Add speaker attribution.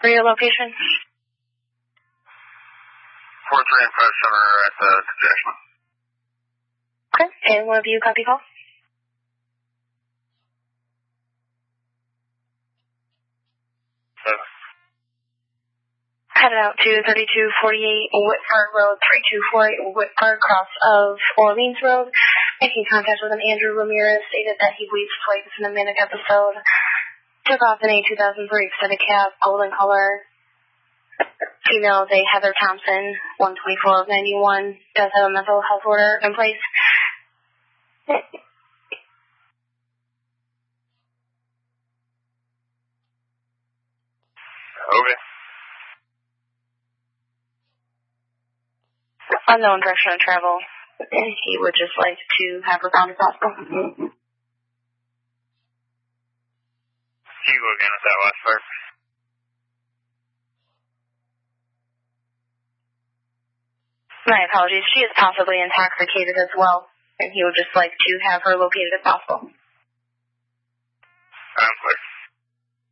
Speaker 1: for your location?
Speaker 2: 43 and 57 are at the congestion.
Speaker 1: Okay, and one of you copy call? Headed out to 3248 Whitford Road, 3248 Whitford, cross of Orleans Road. Making contact with an Andrew Ramirez, stated that he believes flight in a Manic episode. Took off in a 2003 Pacific cab, golden color. Female is a Heather Thompson, 124 of 91. Does have a mental health order in place.
Speaker 2: Okay.
Speaker 1: Unknown direction of travel. He would just like to have her found as possible.
Speaker 2: Can you go again with that last part?
Speaker 1: My apologies. She is possibly intoxicated as well, and he would just like to have her located if possible.
Speaker 2: Sounds like